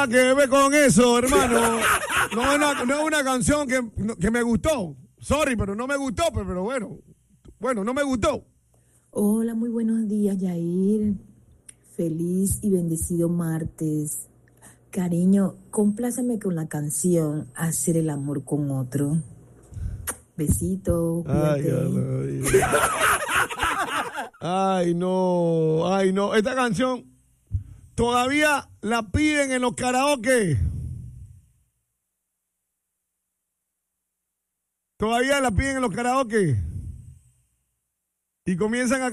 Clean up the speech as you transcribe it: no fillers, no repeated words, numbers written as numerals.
nada que ver con eso, hermano. No es una canción que me gustó. Sorry, pero no me gustó, pero bueno. Bueno, no me gustó. Hola, muy buenos días, Yair. Feliz y bendecido martes. Cariño, compláceme con la canción Hacer el amor con otro. Besito, cuídate. Ay, no. Ay, no. Esta canción todavía la piden en los karaoke. Todavía la piden en los karaoke. Y comienzan a